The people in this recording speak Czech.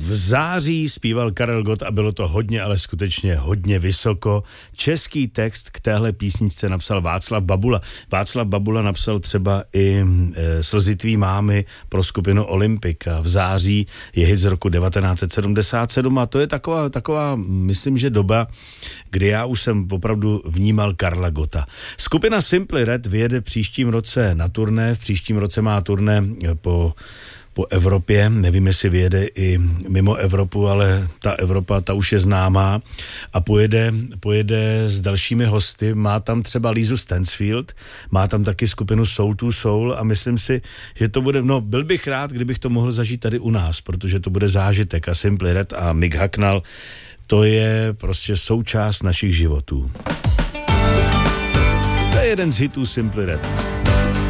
V září zpíval Karel Gott a bylo to hodně, ale skutečně hodně vysoko. Český text k téhle písničce napsal Václav Babula. Václav Babula napsal třeba i Slzy tvý mámy pro skupinu Olympika. V září je hit z roku 1977 a to je taková, myslím, že doba, kdy já už jsem opravdu vnímal Karla Gotta. Skupina Simply Red vyjede příštím roce na turné, v příštím roce má turné po Evropě, nevím, jestli vyjede i mimo Evropu, ale ta Evropa, ta už je známá a pojede s dalšími hosty, má tam třeba Lizu Stansfield, má tam taky skupinu Soul to Soul a myslím si, že to bude, byl bych rád, kdybych to mohl zažít tady u nás, protože to bude zážitek a Simply Red a Mick Hucknall, to je prostě součást našich životů. To je jeden z hitů Simply Red.